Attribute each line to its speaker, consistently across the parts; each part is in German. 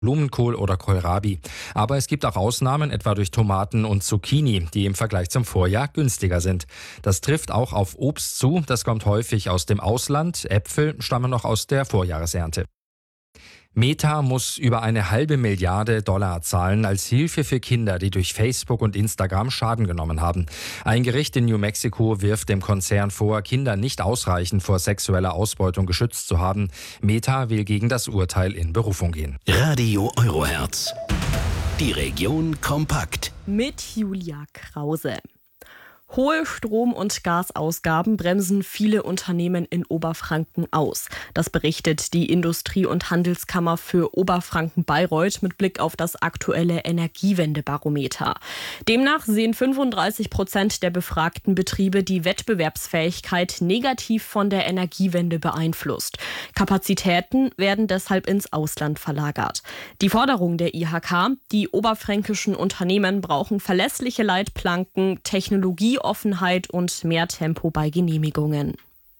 Speaker 1: Blumenkohl oder Kohlrabi. Aber es gibt auch Ausnahmen, etwa durch Tomaten und Zucchini, die im Vergleich zum Vorjahr günstiger sind. Das trifft auch auf Obst zu, das kommt häufig aus dem Ausland. Äpfel stammen noch aus der Vorjahresernte. Meta muss über $1,5 Milliarden zahlen als Hilfe für Kinder, die durch Facebook und Instagram Schaden genommen haben. Ein Gericht in New Mexico wirft dem Konzern vor, Kinder nicht ausreichend vor sexueller Ausbeutung geschützt zu haben. Meta will gegen das Urteil in Berufung gehen.
Speaker 2: Radio Eurohertz. Die Region kompakt.
Speaker 3: Mit Julia Krause. Hohe Strom- und Gasausgaben bremsen viele Unternehmen in Oberfranken aus. Das berichtet die Industrie- und Handelskammer für Oberfranken-Bayreuth mit Blick auf das aktuelle Energiewendebarometer. Demnach sehen 35% der befragten Betriebe die Wettbewerbsfähigkeit negativ von der Energiewende beeinflusst. Kapazitäten werden deshalb ins Ausland verlagert. Die Forderung der IHK: die oberfränkischen Unternehmen brauchen verlässliche Leitplanken, Technologieoffenheit und mehr Tempo bei Genehmigungen.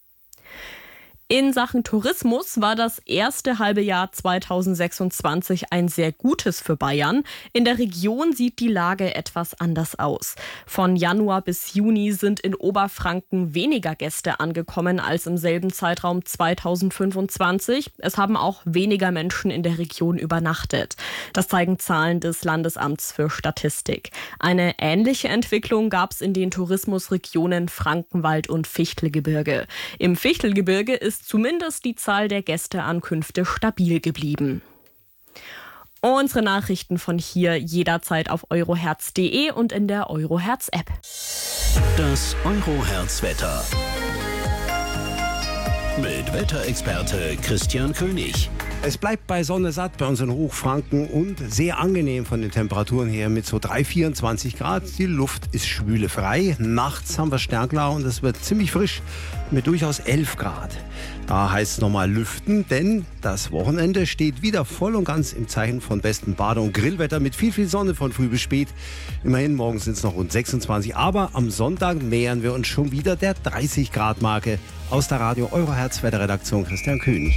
Speaker 3: In Sachen Tourismus war das erste halbe Jahr 2026 ein sehr gutes für Bayern. In der Region sieht die Lage etwas anders aus. Von Januar bis Juni sind in Oberfranken weniger Gäste angekommen als im selben Zeitraum 2025. Es haben auch weniger Menschen in der Region übernachtet. Das zeigen Zahlen des Landesamts für Statistik. Eine ähnliche Entwicklung gab es in den Tourismusregionen Frankenwald und Fichtelgebirge. Im Fichtelgebirge ist zumindest die Zahl der Gästeankünfte stabil geblieben. Unsere Nachrichten von hier jederzeit auf eurohertz.de und in der Eurohertz-App.
Speaker 2: Das Eurohertz-Wetter. Mit Wetterexperte Christian König.
Speaker 4: Es bleibt bei Sonne satt bei uns in Hochfranken und sehr angenehm von den Temperaturen her mit so 24 Grad. Die Luft ist schwülefrei. Nachts haben wir Stärklau und es wird ziemlich frisch mit durchaus 11 Grad. Da heißt es nochmal lüften, denn das Wochenende steht wieder voll und ganz im Zeichen von bestem Bade- und Grillwetter mit viel Sonne von früh bis spät. Immerhin, morgen sind es noch rund 26, aber am Sonntag nähern wir uns schon wieder der 30 Grad Marke. Aus der Radio Eurohertz Wetterredaktion Christian König.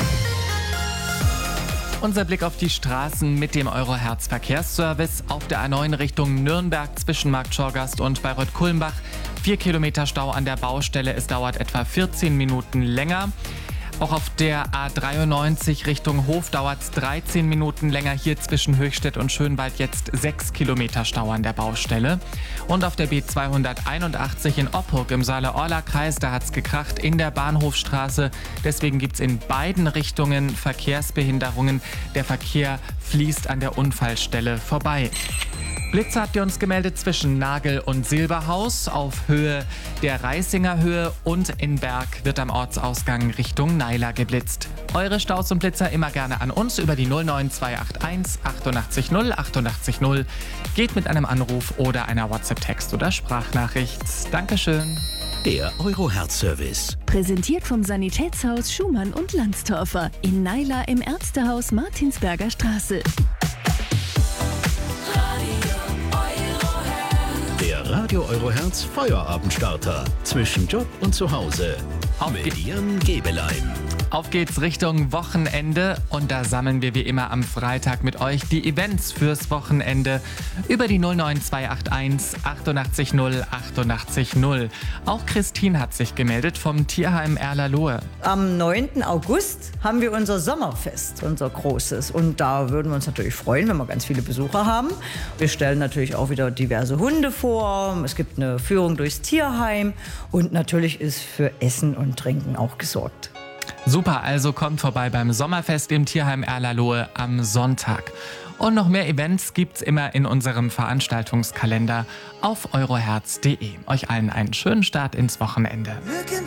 Speaker 5: Unser Blick auf die Straßen mit dem Eurohertz Verkehrsservice auf der A9 Richtung Nürnberg zwischen Marktschorgast und Bayreuth-Kulmbach. 4 Kilometer Stau an der Baustelle. Es dauert etwa 14 Minuten länger. Auch auf der A93 Richtung Hof dauert es 13 Minuten länger. Hier zwischen Höchstädt und Schönwald jetzt 6 Kilometer Stau an der Baustelle. Und auf der B281 in Oppurg im Saale-Orla-Kreis, da hat es gekracht in der Bahnhofstraße. Deswegen gibt es in beiden Richtungen Verkehrsbehinderungen. Der Verkehr fließt an der Unfallstelle vorbei. Blitze habt ihr uns gemeldet zwischen Nagel und Silberhaus auf Höhe der Reißinger Höhe und in Berg wird am Ortsausgang Richtung Naila geblitzt. Eure Staus und Blitzer immer gerne an uns über die 09281 88 0 88 0. Geht mit einem Anruf oder einer WhatsApp-Text oder Sprachnachricht. Dankeschön.
Speaker 2: Der Eurohertz-Service.
Speaker 6: Präsentiert vom Sanitätshaus Schumann und Landstorfer in Naila im Ärztehaus Martinsberger Straße.
Speaker 2: Der Radio Eurohertz Feuerabendstarter zwischen Job und Zuhause. Mit Jan Gebelein.
Speaker 5: Auf geht's Richtung Wochenende und da sammeln wir wie immer am Freitag mit euch die Events fürs Wochenende über die 09281 88 0 88 0. Auch Christine hat sich gemeldet vom Tierheim Erla-Lohe.
Speaker 7: Am 9. August haben wir unser Sommerfest, unser großes. Und da würden wir uns natürlich freuen, wenn wir ganz viele Besucher haben. Wir stellen natürlich auch wieder diverse Hunde vor. Es gibt eine Führung durchs Tierheim und natürlich ist für Essen und Trinken auch gesorgt.
Speaker 5: Super, also kommt vorbei beim Sommerfest im Tierheim Erla-Lohe am Sonntag. Und noch mehr Events gibt's immer in unserem Veranstaltungskalender auf eurohertz.de. Euch allen einen schönen Start ins Wochenende.